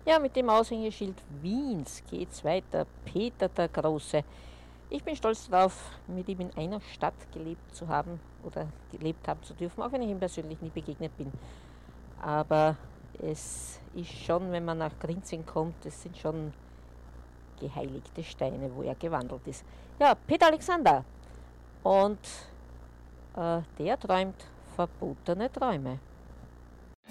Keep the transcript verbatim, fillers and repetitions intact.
Ja, mit dem Aushängeschild Wiens geht's weiter. Peter der Große. Ich bin stolz darauf, mit ihm in einer Stadt gelebt zu haben oder gelebt haben zu dürfen, auch wenn ich ihm persönlich nie begegnet bin. Aber es ist schon, wenn man nach Grinzing kommt, es sind schon geheiligte Steine, wo er gewandelt ist. Ja, Peter Alexander. Und äh, der träumt verbotene Träume.